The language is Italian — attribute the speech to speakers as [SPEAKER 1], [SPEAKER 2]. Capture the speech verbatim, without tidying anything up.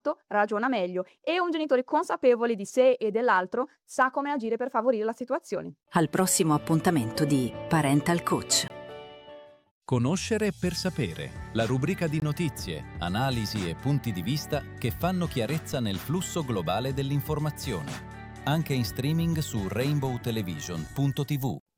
[SPEAKER 1] fatto ragiona meglio e un genitore consapevole di sé e dell'altro sa come agire per favorire la situazione.
[SPEAKER 2] Al prossimo appuntamento di Parental Coach.
[SPEAKER 3] Conoscere per sapere, la rubrica di notizie, analisi e punti di vista che fanno chiarezza nel flusso globale dell'informazione. Anche in streaming su rainbow television punto tivù.